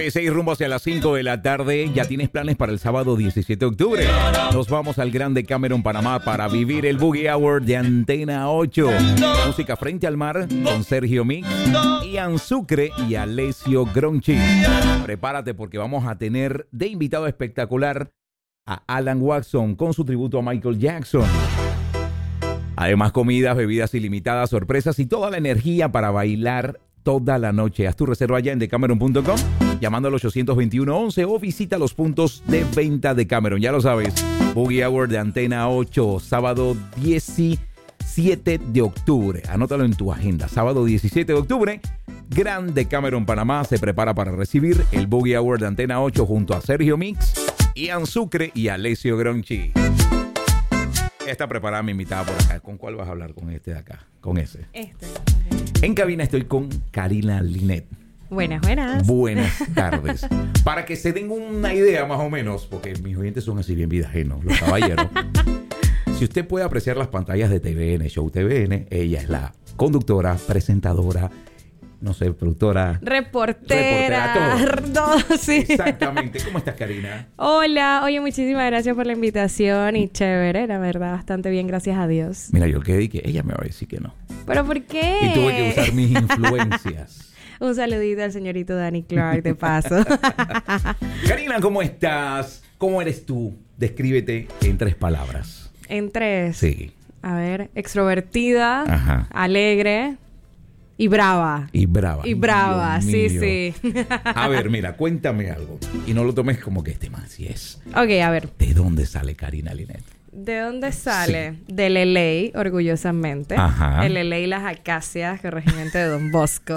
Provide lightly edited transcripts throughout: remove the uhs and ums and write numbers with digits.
6 rumbo hacia las 5 de la tarde. ¿Ya tienes planes para el sábado 17 de octubre? Nos vamos al Grande Cameron, Panamá, para vivir el Boogie Hour de Antena 8. Música frente al mar con Sergio Mix, Ian Sucre y Alessio Gronchi. Prepárate porque vamos a tener de invitado espectacular a Alan Watson con su tributo a Michael Jackson. Además, comidas, bebidas ilimitadas, sorpresas y toda la energía para bailar toda la noche. Haz tu reserva ya en decameron.com, llamando al 821-11 o visita los puntos de venta de Cameron. Ya lo sabes, Boogie Hour de Antena 8, sábado 17 de octubre. Anótalo en tu agenda. Sábado 17 de octubre, Grande Cameron, Panamá, se prepara para recibir el Boogie Hour de Antena 8 junto a Sergio Mix, Ian Sucre y Alessio Gronchi. Está preparada mi invitada por acá. ¿Con cuál vas a hablar? Con este de acá. Con ese. Okay. En cabina estoy con Karina Linet. Buenas, buenas. Buenas tardes. Para que se den una idea más o menos, porque mis oyentes son así bien vida ajenos, los caballeros. Si usted puede apreciar las pantallas de TVN, Show TVN, ella es la conductora, presentadora, no sé, productora. Reportera. Todo, sí. Exactamente. ¿Cómo estás, Karina? Hola. Oye, muchísimas gracias por la invitación y chévere, la verdad, bastante bien, gracias a Dios. Mira, yo quedé que ella me va a decir que no. ¿Pero por qué? Y tuve que usar mis influencias. Un saludito al señorito Danny Clark, de paso. Karina, ¿cómo estás? ¿Cómo eres tú? Descríbete en 3 palabras. ¿En 3? Sí. A ver, extrovertida, ajá, alegre y brava. Y brava. Y brava, sí, sí. A ver, mira, cuéntame algo. Y no lo tomes como que este man sí es. Ok, a ver. ¿De dónde sale Karina Linet? ¿De dónde sale? Sí. Del LA, orgullosamente. Ajá. El LA y las Acacias, corregimiento de Don Bosco.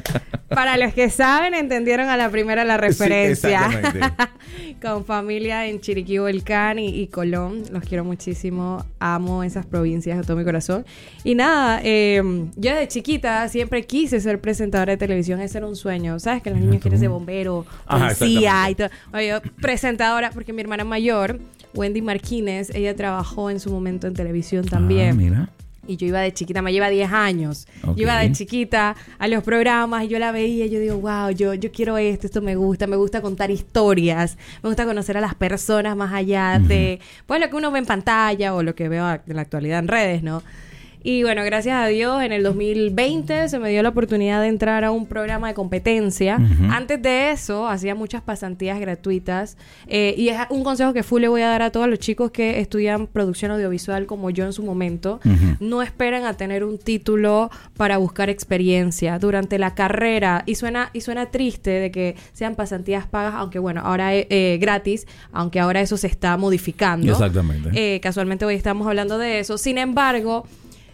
Para los que saben, entendieron a la primera la referencia. Sí, exactamente. Con familia en Chiriquí, Volcán y Colón. Los quiero muchísimo. Amo esas provincias de todo mi corazón. Y nada, yo desde chiquita siempre quise ser presentadora de televisión. Ese era un sueño. ¿Sabes? Que los niños quieren ser bombero, policía y todo. Oye, yo, presentadora, porque mi hermana mayor, Wendy Marquínez, ella trabajó en su momento en televisión también. Ah, mira. Y yo iba de chiquita, me lleva 10 años. Okay. Yo iba de chiquita a los programas y yo la veía y yo digo, wow, yo quiero esto me gusta contar historias, me gusta conocer a las personas más allá de, pues, lo que uno ve en pantalla o lo que veo en la actualidad en redes, ¿no? Y bueno, gracias a Dios, en el 2020 se me dio la oportunidad de entrar a un programa de competencia. Antes de eso, hacía muchas pasantías gratuitas. Y es un consejo que le voy a dar a todos los chicos que estudian producción audiovisual como yo en su momento. No esperen a tener un título para buscar experiencia durante la carrera. Y suena triste de que sean pasantías pagas, aunque bueno, ahora es gratis, aunque ahora eso se está modificando. Exactamente. Casualmente hoy estamos hablando de eso. Sin embargo,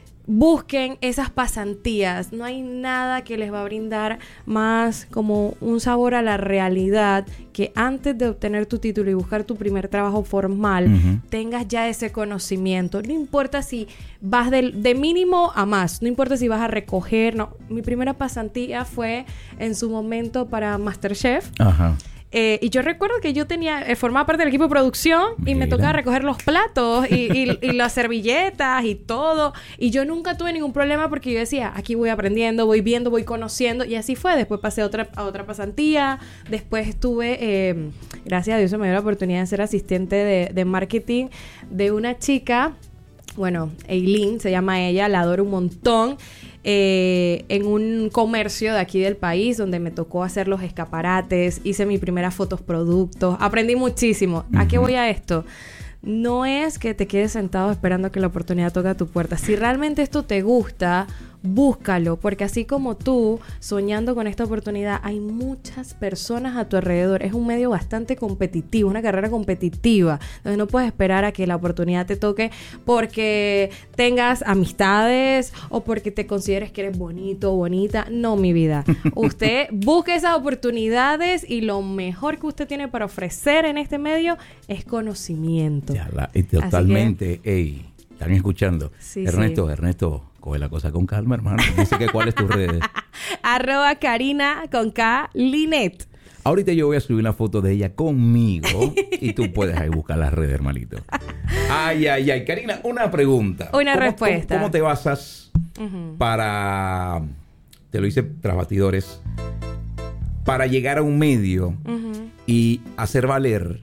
busquen esas pasantías. No hay nada que les va a brindar más como un sabor a la realidad que antes de obtener tu título y buscar tu primer trabajo formal, tengas ya ese conocimiento. No importa si vas de mínimo a más. No importa si vas a recoger. No. Mi primera pasantía fue en su momento para MasterChef. Ajá. Y yo recuerdo que yo formaba parte del equipo de producción. Mira. Y me tocaba recoger los platos y las servilletas y todo. Y yo nunca tuve ningún problema porque yo decía, aquí voy aprendiendo, voy viendo, voy conociendo. Y así fue. Después pasé a otra pasantía. Después estuve, gracias a Dios, se me dio la oportunidad de ser asistente de marketing de una chica. Bueno, Eileen se llama ella, la adoro un montón. En un comercio de aquí del país donde me tocó hacer los escaparates, hice mis primeras fotos productos, aprendí muchísimo. ¿A qué voy a esto? No es que te quedes sentado esperando que la oportunidad toque a tu puerta. Si realmente esto te gusta, búscalo, porque así como tú, soñando con esta oportunidad, hay muchas personas a tu alrededor. Es un medio bastante competitivo, una carrera competitiva, donde no puedes esperar a que la oportunidad te toque porque tengas amistades o porque te consideres que eres bonito o bonita. No, mi vida. Usted busque esas oportunidades y lo mejor que usted tiene para ofrecer en este medio es conocimiento. Y totalmente, ey, ¿están escuchando? Sí, Ernesto, coge la cosa con calma, hermano. Dice que ¿cuál es tu red? @Karina con K Linet. Ahorita yo voy a subir una foto de ella conmigo y tú puedes ahí buscar las redes, hermanito. Ay. Karina, una pregunta. Una respuesta. ¿Cómo te basas para... Te lo hice tras bastidores. para llegar a un medio y hacer valer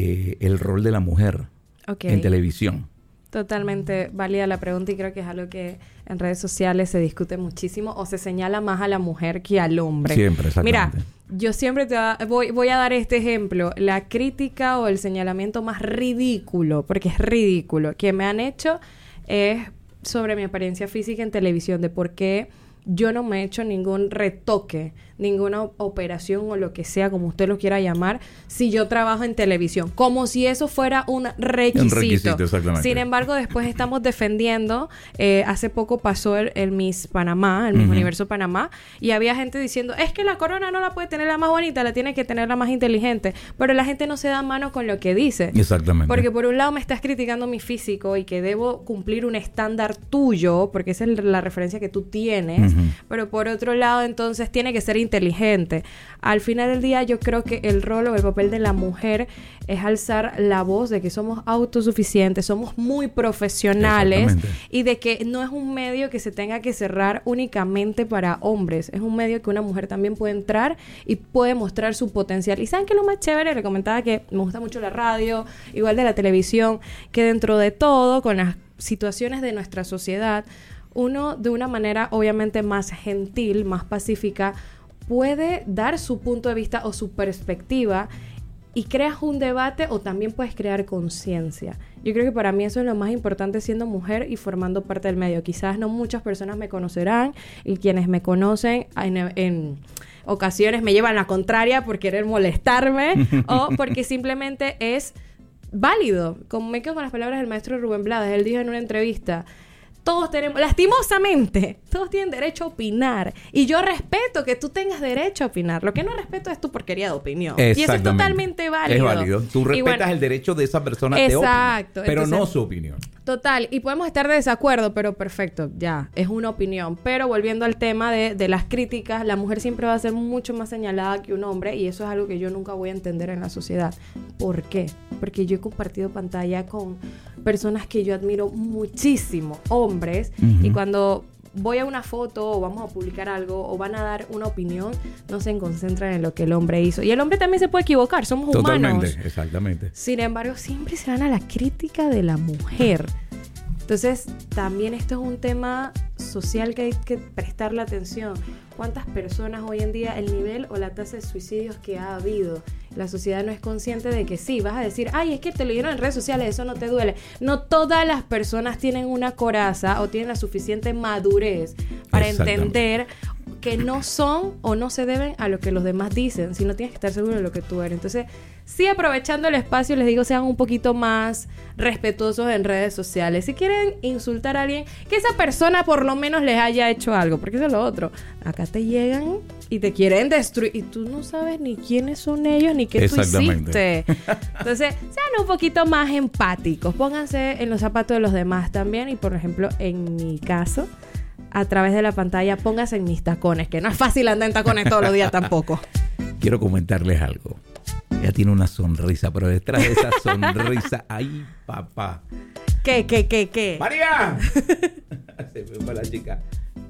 el rol de la mujer en televisión? Totalmente válida la pregunta y creo que es algo que en redes sociales se discute muchísimo o se señala más a la mujer que al hombre. Siempre, exactamente. Mira, yo siempre voy a dar este ejemplo. La crítica o el señalamiento más ridículo, porque es ridículo, que me han hecho es sobre mi apariencia física en televisión, de por qué yo no me he hecho ningún retoque, ninguna operación o lo que sea, como usted lo quiera llamar, si yo trabajo en televisión. Como si eso fuera un requisito. Un requisito, exactamente. Sin embargo, después estamos defendiendo. Hace poco pasó el Miss Panamá, el Miss Universo Panamá, y había gente diciendo, es que la corona no la puede tener la más bonita, la tiene que tener la más inteligente. Pero la gente no se da mano con lo que dice. Exactamente. Porque por un lado me estás criticando mi físico y que debo cumplir un estándar tuyo, porque esa es la referencia que tú tienes. Pero por otro lado, entonces, tiene que ser inteligente. Al final del día, yo creo que el rol o el papel de la mujer es alzar la voz de que somos autosuficientes, somos muy profesionales y de que no es un medio que se tenga que cerrar únicamente para hombres. Es un medio que una mujer también puede entrar y puede mostrar su potencial. ¿Y saben qué es lo más chévere? Le comentaba que me gusta mucho la radio, igual de la televisión, que dentro de todo, con las situaciones de nuestra sociedad, uno de una manera obviamente más gentil, más pacífica, puede dar su punto de vista o su perspectiva y creas un debate o también puedes crear conciencia. Yo creo que para mí eso es lo más importante siendo mujer y formando parte del medio. Quizás no muchas personas me conocerán y quienes me conocen en ocasiones me llevan la contraria por querer molestarme o porque simplemente es válido. Como me quedo con las palabras del maestro Rubén Blades, él dijo en una entrevista, todos tenemos, lastimosamente, todos tienen derecho a opinar. Y yo respeto que tú tengas derecho a opinar. Lo que no respeto es tu porquería de opinión. Y eso es totalmente válido. Es válido. Tú respetas el derecho de esa persona de opinar, pero entonces, no su opinión. Total. Y podemos estar de desacuerdo, pero perfecto, ya, es una opinión. Pero volviendo al tema de las críticas, la mujer siempre va a ser mucho más señalada que un hombre y eso es algo que yo nunca voy a entender en la sociedad. ¿Por qué? Porque yo he compartido pantalla con personas que yo admiro muchísimo, hombres, y cuando voy a una foto o vamos a publicar algo o van a dar una opinión, no se concentran en lo que el hombre hizo. Y el hombre también se puede equivocar, somos humanos. Exactamente. Sin embargo, siempre se van a la crítica de la mujer. Entonces, también esto es un tema social que hay que prestarle atención. ¿Cuántas personas hoy en día, el nivel o la tasa de suicidios que ha habido? La sociedad no es consciente de que sí, vas a decir, ay, es que te lo dieron en redes sociales, eso no te duele. No todas las personas tienen una coraza o tienen la suficiente madurez para entender que no son o no se deben a lo que los demás dicen, sino tienes que estar seguro de lo que tú eres. Entonces, sí, aprovechando el espacio, les digo, sean un poquito más respetuosos en redes sociales. Si quieren insultar a alguien, que esa persona por lo menos les haya hecho algo, porque eso es lo otro. Acá te llegan y te quieren destruir y tú no sabes ni quiénes son ellos ni qué tú hiciste. Entonces, sean un poquito más empáticos, pónganse en los zapatos de los demás también y, por ejemplo, en mi caso, a través de la pantalla, póngase en mis tacones, que no es fácil andar en tacones todos los días tampoco. Quiero comentarles algo. Ella tiene una sonrisa, pero detrás de esa sonrisa, ¡ay, papá! ¿Qué? ¡María! Se me fue la chica.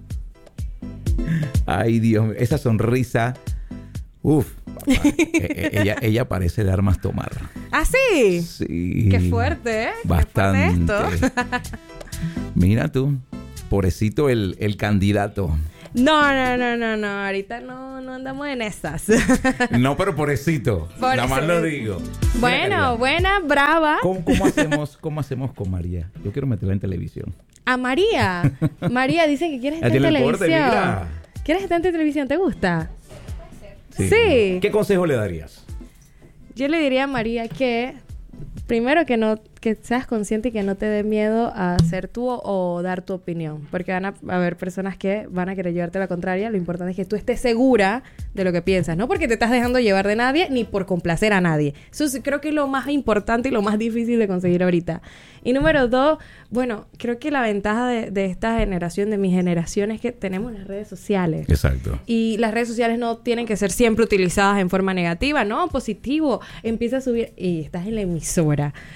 ¡Ay, Dios mío! Esa sonrisa, ¡uf! Papá. Ella parece de armas tomar. ¿Ah, sí? Sí. ¡Qué fuerte, eh! Bastante. ¡Qué fuerte esto! Mira tú. Pobrecito el candidato. No. Ahorita no andamos en esas. No, pero pobrecito. Nada más lo digo. Bueno, buena, brava. ¿Cómo hacemos con María? Yo quiero meterla en televisión. A María. María, dicen que quieres estar en televisión. ¿Quieres estar en televisión? ¿Te gusta? Sí. ¿Qué consejo le darías? Yo le diría a María que primero que seas consciente y que no te dé miedo a ser tú o dar tu opinión. Porque van a haber personas que van a querer llevarte la contraria. Lo importante es que tú estés segura de lo que piensas. No porque te estás dejando llevar de nadie ni por complacer a nadie. Eso creo que es lo más importante y lo más difícil de conseguir ahorita. Y número 2, bueno, creo que la ventaja de esta generación, de mi generación, es que tenemos las redes sociales. Exacto. Y las redes sociales no tienen que ser siempre utilizadas en forma negativa, ¿no? Positivo. Empieza a subir, y estás en la emisora, empieza a subir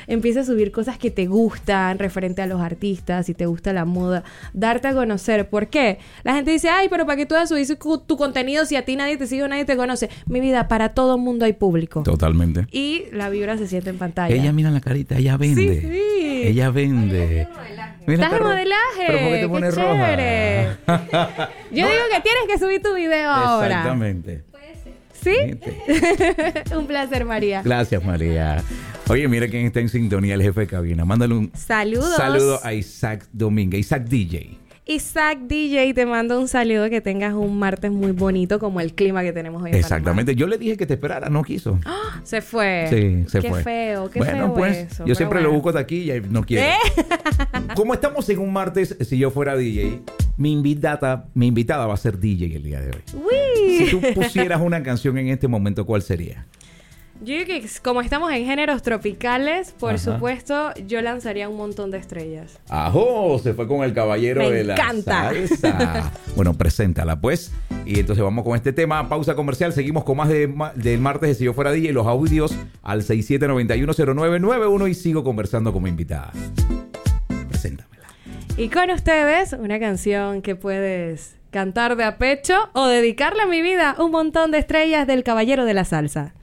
subir cosas que te gustan referente a los artistas, si te gusta la moda, darte a conocer. ¿Por qué? La gente dice, ay, pero ¿para qué tú vas a subir tu contenido si a ti nadie te sigue o nadie te conoce? Mi vida, para todo mundo hay público. Totalmente. Y la vibra se siente en pantalla. Ella, mira la carita, ella vende. Sí. Ella vende. Mira, ¿Estás en modelaje? ¿Pero por qué te pones chévere. roja? Yo digo que tienes que subir tu video ahora. Exactamente. ¿Sí? Un placer, María. Gracias, María. Oye, mira quién está en sintonía, el jefe de cabina. Mándale un saludo a Isaac Domínguez, Isaac DJ. Isaac DJ, te mando un saludo, que tengas un martes muy bonito como el clima que tenemos hoy en Exactamente. Panamá. Yo le dije que te esperara, no quiso. ¡Oh! Se fue. Sí, se qué fue. Feo, qué bueno, feo pues, eso. yo siempre bueno. lo busco de aquí y no quiere. Como estamos en un martes, si yo fuera DJ, mi invitada va a ser DJ el día de hoy. ¡Uy! Si tú pusieras una canción en este momento, ¿cuál sería? Yo creo que como estamos en géneros tropicales, por Ajá. supuesto, yo lanzaría Un Montón de Estrellas. ¡Ajo! Se fue con el caballero Me de la encanta. salsa. Bueno, preséntala pues. Y entonces vamos con este tema. Pausa comercial. Seguimos con más del martes de Si Yo Fuera DJ. Los audios al 67910991 y sigo conversando con mi invitada. Preséntamela. Y con ustedes, una canción que puedes cantar de a pecho o dedicarle a mi vida, Un Montón de Estrellas del Caballero de la Salsa.